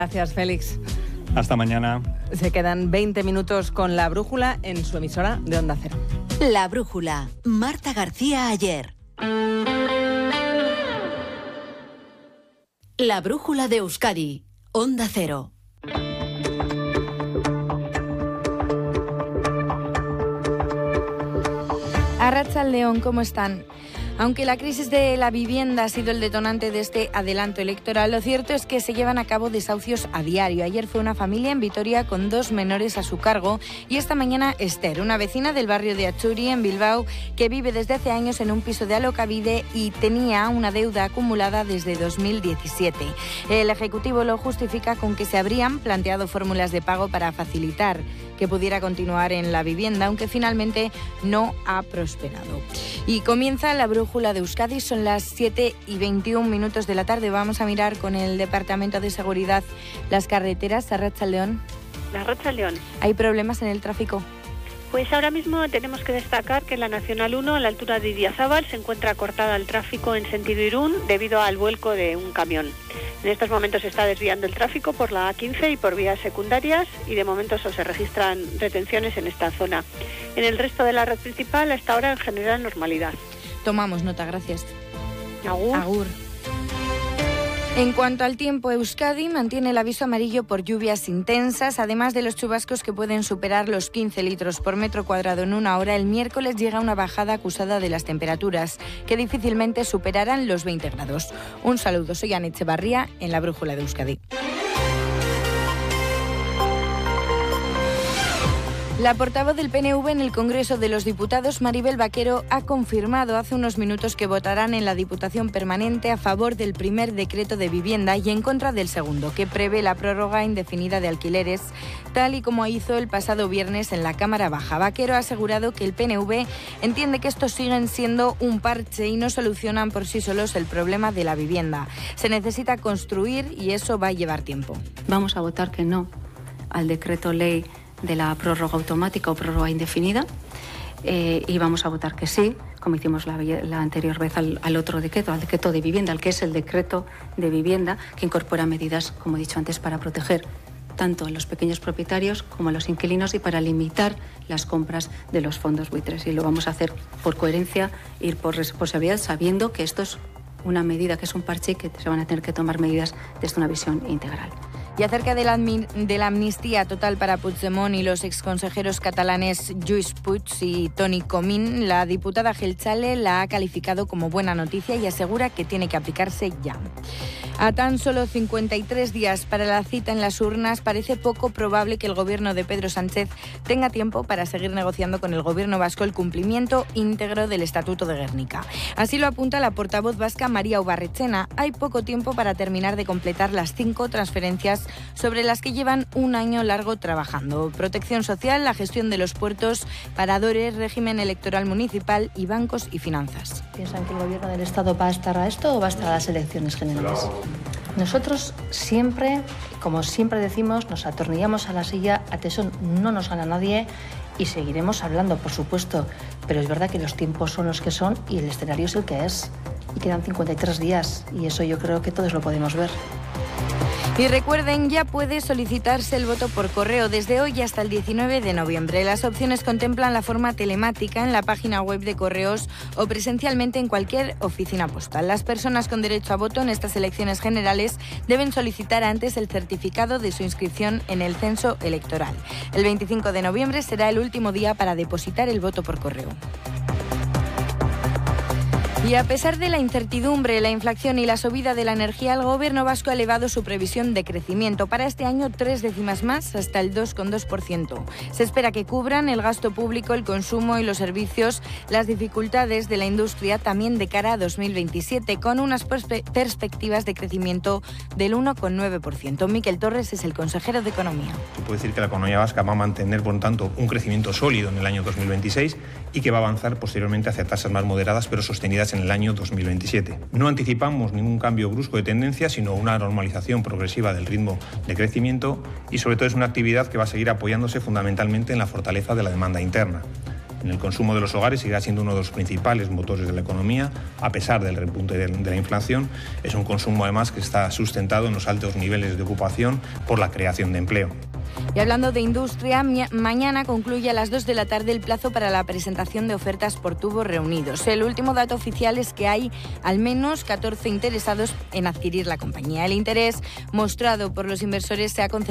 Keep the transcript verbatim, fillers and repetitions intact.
Gracias, Félix. Hasta mañana. Se quedan veinte minutos con La Brújula en su emisora de Onda Cero. La Brújula. Marta García Ayer. La Brújula de Euskadi. Onda Cero. Arratsaldeon, ¿cómo están? Aunque la crisis de la vivienda ha sido el detonante de este adelanto electoral, lo cierto es que se llevan a cabo desahucios a diario. Ayer fue una familia en Vitoria con dos menores a su cargo y esta mañana Esther, una vecina del barrio de Achuri, en Bilbao, que vive desde hace años en un piso de Alokabide y tenía una deuda acumulada desde dos mil diecisiete. El Ejecutivo lo justifica con que se habrían planteado fórmulas de pago para facilitar que pudiera continuar en la vivienda, aunque finalmente no ha prosperado. Y comienza La Brújula de Euskadi, son las siete y veintiún minutos de la tarde. Vamos a mirar con el Departamento de Seguridad las carreteras. Arratsaldeon. Arratsaldeon. ¿Hay problemas en el tráfico? Pues ahora mismo tenemos que destacar que en la Nacional uno, a la altura de Idiazábal, se encuentra cortada el tráfico en sentido Irún debido al vuelco de un camión. En estos momentos se está desviando el tráfico por la A quince y por vías secundarias y de momento solo se registran retenciones en esta zona. En el resto de la red principal, hasta ahora en general normalidad. Tomamos nota, gracias. Agur. Agur. En cuanto al tiempo, Euskadi mantiene el aviso amarillo por lluvias intensas, además de los chubascos que pueden superar los quince litros por metro cuadrado en una hora. El miércoles llega una bajada acusada de las temperaturas, que difícilmente superarán los veinte grados. Un saludo, soy Ana Echevarría en La Brújula de Euskadi. La portavoz del P N V en el Congreso de los Diputados, Maribel Vaquero, ha confirmado hace unos minutos que votarán en la Diputación Permanente a favor del primer decreto de vivienda y en contra del segundo, que prevé la prórroga indefinida de alquileres, tal y como hizo el pasado viernes en la Cámara Baja. Vaquero ha asegurado que el P N V entiende que estos siguen siendo un parche y no solucionan por sí solos el problema de la vivienda. Se necesita construir y eso va a llevar tiempo. Vamos a votar que no al decreto ley de la prórroga automática o prórroga indefinida eh, y vamos a votar que sí, como hicimos la, la anterior vez al, al otro decreto, al decreto de vivienda, al que es el decreto de vivienda, que incorpora medidas, como he dicho antes, para proteger tanto a los pequeños propietarios como a los inquilinos y para limitar las compras de los fondos buitres. Y lo vamos a hacer por coherencia, ir por responsabilidad, sabiendo que esto es una medida, que es un parche y que se van a tener que tomar medidas desde una visión integral. Y acerca de la, de la amnistía total para Puigdemont y los exconsejeros catalanes Lluís Puig y Toni Comín, la diputada Geltzale la ha calificado como buena noticia y asegura que tiene que aplicarse ya. A tan solo cincuenta y tres días para la cita en las urnas, parece poco probable que el gobierno de Pedro Sánchez tenga tiempo para seguir negociando con el gobierno vasco el cumplimiento íntegro del Estatuto de Gernika. Así lo apunta la portavoz vasca María Ubarretxena. Hay poco tiempo para terminar de completar las cinco transferencias sobre las que llevan un año largo trabajando: protección social, la gestión de los puertos, paradores, régimen electoral municipal y bancos y finanzas. ¿Piensan que el gobierno del Estado va a estar a esto o va a estar a las elecciones generales? Nosotros siempre, como siempre decimos, nos atornillamos a la silla, a tesón no nos gana nadie y seguiremos hablando, por supuesto, pero es verdad que los tiempos son los que son y el escenario es el que es. Y quedan cincuenta y tres días y eso yo creo que todos lo podemos ver. Y recuerden, ya puede solicitarse el voto por correo desde hoy hasta el diecinueve de noviembre. Las opciones contemplan la forma telemática en la página web de Correos o presencialmente en cualquier oficina postal. Las personas con derecho a voto en estas elecciones generales deben solicitar antes el certificado de su inscripción en el censo electoral. El veinticinco de noviembre será el último día para depositar el voto por correo. Y a pesar de la incertidumbre, la inflación y la subida de la energía, el gobierno vasco ha elevado su previsión de crecimiento para este año tres décimas más, hasta el dos coma dos por ciento. Se espera que cubran el gasto público, el consumo y los servicios, las dificultades de la industria también de cara a dos mil veintisiete, con unas perspe- perspectivas de crecimiento del uno coma nueve por ciento. Miquel Torres es el consejero de Economía. Se puede decir que la economía vasca va a mantener, por tanto, un crecimiento sólido en el año dos mil veintiséis y que va a avanzar posteriormente hacia tasas más moderadas pero sostenidas en el año dos mil veintisiete. No anticipamos ningún cambio brusco de tendencia, sino una normalización progresiva del ritmo de crecimiento y sobre todo es una actividad que va a seguir apoyándose fundamentalmente en la fortaleza de la demanda interna. En el consumo de los hogares seguirá siendo uno de los principales motores de la economía, a pesar del repunte de, de la inflación. Es un consumo además que está sustentado en los altos niveles de ocupación por la creación de empleo. Y hablando de industria, mañana concluye a las dos de la tarde el plazo para la presentación de ofertas por tubos reunidos. El último dato oficial es que hay al menos catorce interesados en adquirir la compañía. El interés mostrado por los inversores se ha concentrado